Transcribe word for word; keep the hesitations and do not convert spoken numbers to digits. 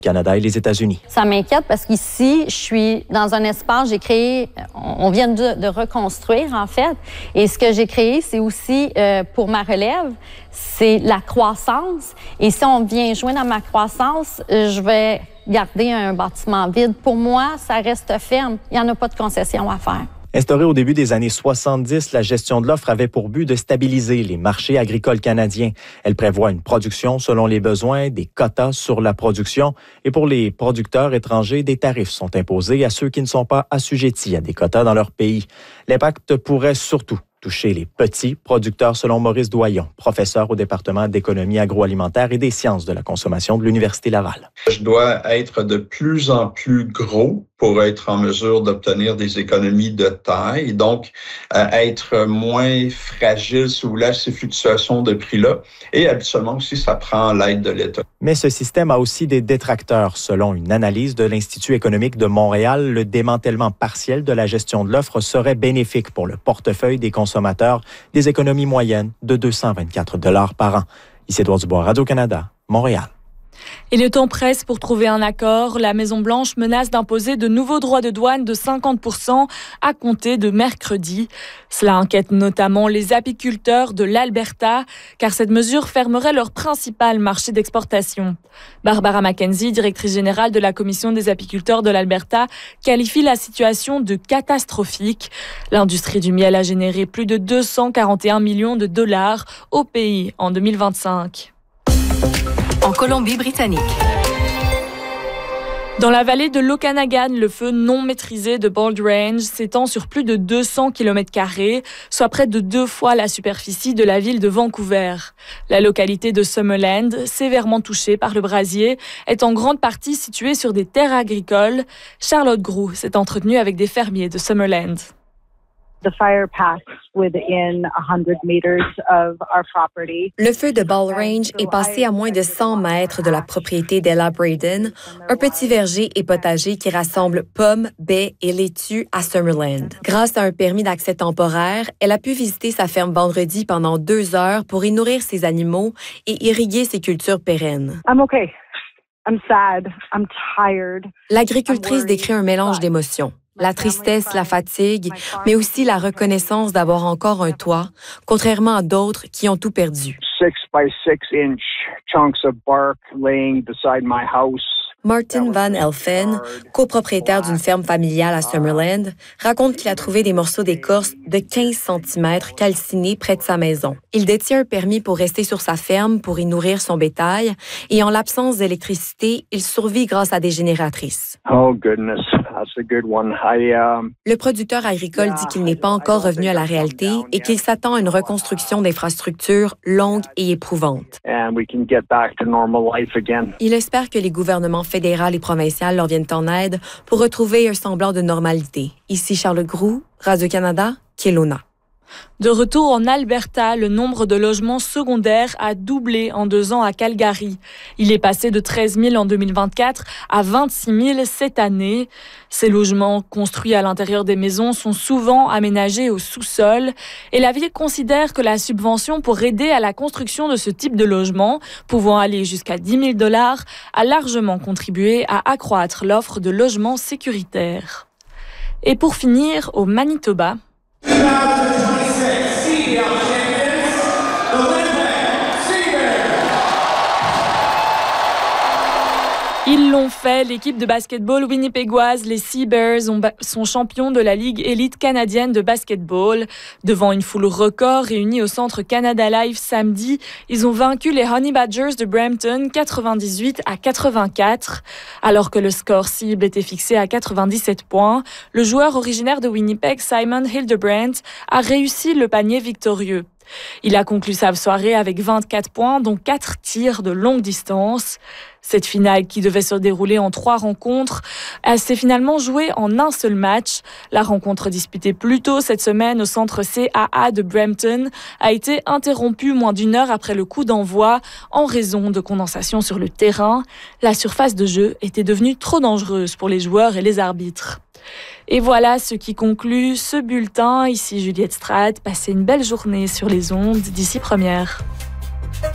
Canada et les États-Unis. Ça m'inquiète parce qu'ici, je suis dans un espace, j'ai créé, on vient de, de reconstruire en fait, et ce que j'ai créé, c'est aussi euh, pour ma relève, c'est la croissance. Et si on vient jouer dans ma croissance, je vais garder un bâtiment vide. Pour moi, ça reste ferme. Il n'y en a pas de concession à faire. Instaurée au début des années soixante-dix, la gestion de l'offre avait pour but de stabiliser les marchés agricoles canadiens. Elle prévoit une production selon les besoins, des quotas sur la production et pour les producteurs étrangers, des tarifs sont imposés à ceux qui ne sont pas assujettis à des quotas dans leur pays. L'impact pourrait surtout toucher les petits producteurs selon Maurice Doyon, professeur au département d'économie agroalimentaire et des sciences de la consommation de l'Université Laval. Je dois être de plus en plus gros pour être en mesure d'obtenir des économies de taille, donc euh, être moins fragile sous ces fluctuations de prix-là. Et habituellement aussi, ça prend l'aide de l'État. Mais ce système a aussi des détracteurs. Selon une analyse de l'Institut économique de Montréal, le démantèlement partiel de la gestion de l'offre serait bénéfique pour le portefeuille des consommateurs, des économies moyennes de deux cent vingt-quatre dollars par an. Ici Édouard Dubois, Radio-Canada, Montréal. Et le temps presse pour trouver un accord. La Maison-Blanche menace d'imposer de nouveaux droits de douane de cinquante pour cent à compter de mercredi. Cela inquiète notamment les apiculteurs de l'Alberta, car cette mesure fermerait leur principal marché d'exportation. Barbara Mackenzie, directrice générale de la Commission des apiculteurs de l'Alberta, qualifie la situation de catastrophique. L'industrie du miel a généré plus de deux cent quarante et un millions de dollars au pays en deux mille vingt-cinq. En Colombie-Britannique. Dans la vallée de l'Okanagan, le feu non maîtrisé de Bald Range s'étend sur plus de deux cents kilomètres carrés, soit près de deux fois la superficie de la ville de Vancouver. La localité de Summerland, sévèrement touchée par le brasier, est en grande partie située sur des terres agricoles. Charlotte Groux s'est entretenue avec des fermiers de Summerland. The fire passed within one hundred meters of our property. Le feu de Bald Range est passé à moins de cent mètres de la propriété d'Ella Braden, un petit verger et potager qui rassemble pommes, baies et laitues à Summerland. Grâce à un permis d'accès temporaire, elle a pu visiter sa ferme vendredi pendant deux heures pour y nourrir ses animaux et irriguer ses cultures pérennes. I'm okay. I'm sad. I'm tired. L'agricultrice décrit un mélange d'émotions. La tristesse, la fatigue, mais aussi la reconnaissance d'avoir encore un toit, contrairement à d'autres qui ont tout perdu. Six by six inch chunks of bark laying beside my house. Martin Van Elfen, copropriétaire d'une ferme familiale à Summerland, raconte qu'il a trouvé des morceaux d'écorce de quinze centimètres calcinés près de sa maison. Il détient un permis pour rester sur sa ferme pour y nourrir son bétail et en l'absence d'électricité, il survit grâce à des génératrices. Oh goodness, that's a good one. I, um... Le producteur agricole dit qu'il n'est pas encore revenu à la réalité et qu'il s'attend à une reconstruction d'infrastructures longue et éprouvante. And we can get back to normal life again. Il espère que les gouvernements fédéral et provincial leur viennent en aide pour retrouver un semblant de normalité. Ici Charlotte Groux, Radio-Canada, Kelowna. De retour en Alberta, le nombre de logements secondaires a doublé en deux ans à Calgary. Il est passé de treize mille en deux mille vingt-quatre à vingt-six mille cette année. Ces logements construits à l'intérieur des maisons sont souvent aménagés au sous-sol et la ville considère que la subvention pour aider à la construction de ce type de logement, pouvant aller jusqu'à dix mille dollars, a largement contribué à accroître l'offre de logements sécuritaires. Et pour finir, au Manitoba, ils l'ont fait, l'équipe de basketball winnipégoise, les Seabears, sont champions de la Ligue élite canadienne de basketball. Devant une foule record réunie au Centre Canada Life samedi, ils ont vaincu les Honey Badgers de Brampton quatre-vingt-dix-huit à quatre-vingt-quatre. Alors que le score cible était fixé à quatre-vingt-dix-sept points, le joueur originaire de Winnipeg, Simon Hildebrandt, a réussi le panier victorieux. Il a conclu sa soirée avec vingt-quatre points, dont quatre tirs de longue distance. Cette finale, qui devait se dérouler en trois rencontres, elle s'est finalement jouée en un seul match. La rencontre disputée plus tôt cette semaine au centre C A A de Brampton a été interrompue moins d'une heure après le coup d'envoi en raison de condensation sur le terrain. La surface de jeu était devenue trop dangereuse pour les joueurs et les arbitres. Et voilà ce qui conclut ce bulletin. Ici Juliette Strate. Passez une belle journée sur les ondes d'ici première.